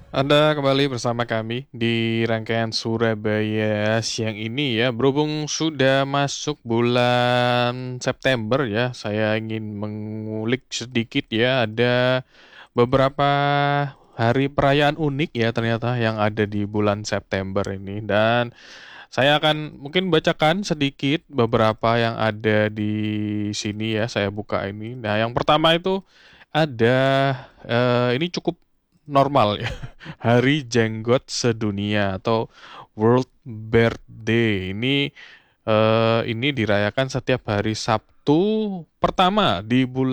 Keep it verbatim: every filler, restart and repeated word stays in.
Anda kembali bersama kami di rangkaian Surabaya siang ini ya. Berhubung sudah masuk bulan September ya, saya ingin mengulik sedikit ya. Ada beberapa hari perayaan unik ya ternyata yang ada di bulan September ini. Dan saya akan mungkin bacakan sedikit beberapa yang ada di sini ya. Saya buka ini. Nah, yang pertama itu ada eh, ini cukup normal ya. Hari Jenggot Sedunia atau World Beard Day. Ini eh, ini dirayakan setiap hari Sabtu pertama di bulan